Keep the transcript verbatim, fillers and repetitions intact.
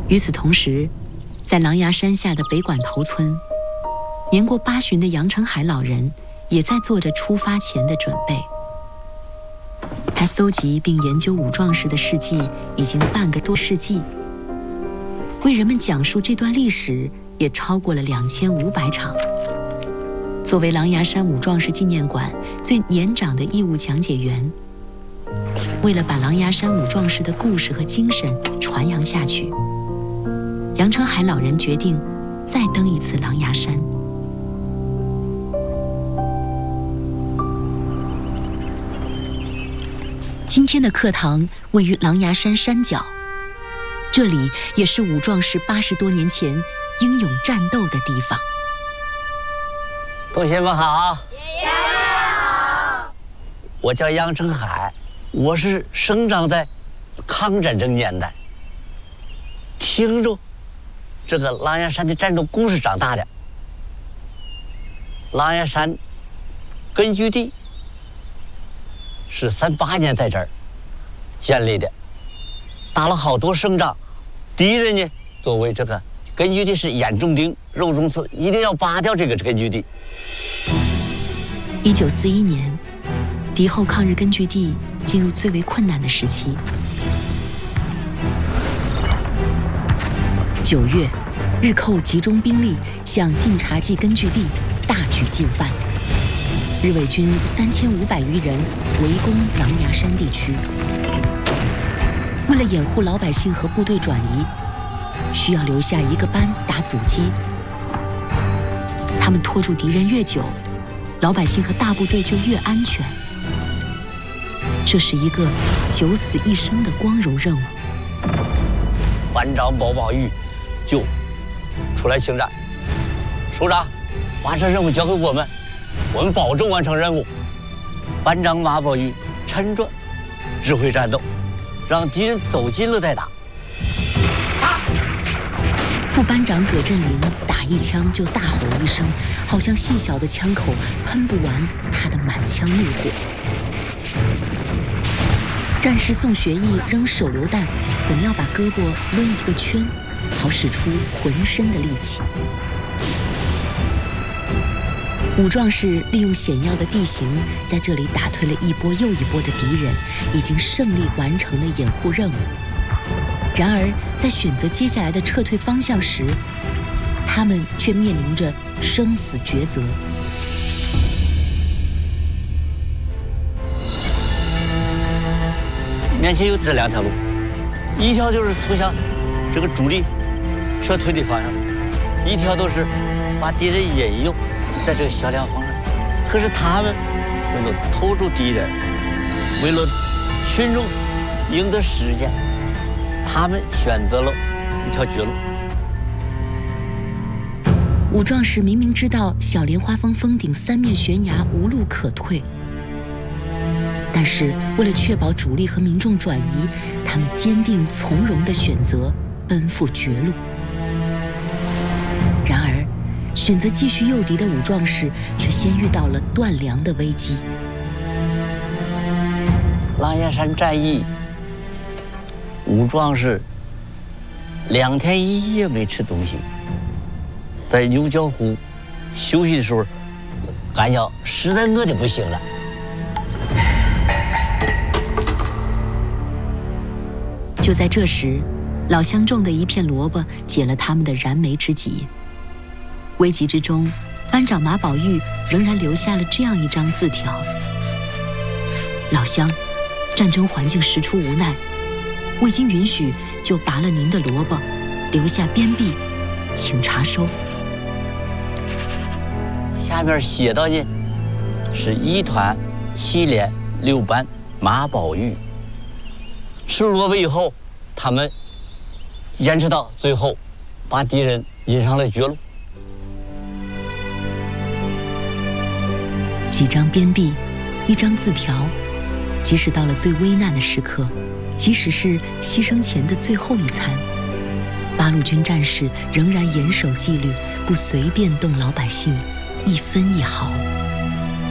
与此同时，在狼牙山下的北管头村，年过八旬的杨成海老人也在做着出发前的准备。他搜集并研究武壮士的事迹已经半个多世纪，为人们讲述这段历史也超过了两千五百场。作为狼牙山武壮士纪念馆最年长的义务讲解员，为了把狼牙山武壮士的故事和精神传扬下去，杨成海老人决定再登一次狼牙山。今天的课堂位于狼牙山山脚，这里也是武壮士八十多年前英勇战斗的地方。 同学们好，爷爷好。我叫杨成海，我是生长在抗战争年代，听着这个狼牙山的战斗故事长大的。狼牙山根据地是三八年在这儿建立的，打了好多胜仗。敌人呢，作为这个根据地是眼中钉、肉中刺，一定要拔掉这个根据地。 一九四一年，敌后抗日根据地进入最为困难的时期。九月，日寇集中兵力向晋察冀根据地大举进犯，日伪军三千五百余人围攻狼牙山地区。为了掩护老百姓和部队转移，需要留下一个班打阻击。他们拖住敌人越久，老百姓和大部队就越安全。这是一个九死一生的光荣任务。 班长毛宝玉就出来请战，首长，把这任务交给我们，我们保证完成任务。班长马宝玉沉着指挥战斗，让敌人走近了再打。打！ 副班长葛振林打一枪就大吼一声，好像细小的枪口喷不完他的满腔怒火。战士宋学义扔手榴弹，总要把胳膊抡一个圈，好使出浑身的力气。武壮士利用险要的地形，在这里打退了一波又一波的敌人，已经胜利完成了掩护任务。然而，在选择接下来的撤退方向时，他们却面临着生死抉择。 面前有这两条路，一条就是投向这个主力撤退的方向，一条都是把敌人引诱在这个小两方上。可是他们为了拖住敌人，为了群众赢得时间，他们选择了一条绝路。 武壮士明明知道小莲花峰峰顶三面悬崖无路可退，但是为了确保主力和民众转移，他们坚定从容地选择奔赴绝路。然而，选择继续诱敌的武壮士却先遇到了断粮的危机。 狼牙山战役，武壮士两天一夜没吃东西，在牛角湖休息的时候，感觉实在饿得不行了。 就在这时，老乡种的一片萝卜解了他们的燃眉之急。危急之中，班长马宝玉仍然留下了这样一张字条：老乡，战争环境实出无奈，未经允许就拔了您的萝卜，留下鞭臂，请查收。 下面写到呢，是一团七连六班马宝玉。吃萝卜以后，他们坚持到最后，把敌人引上了绝路。 几张鞭臂，一张字条，即使到了最危难的时刻，即使是牺牲前的最后一餐，八路军战士仍然严守纪律，不随便动老百姓一分一毫。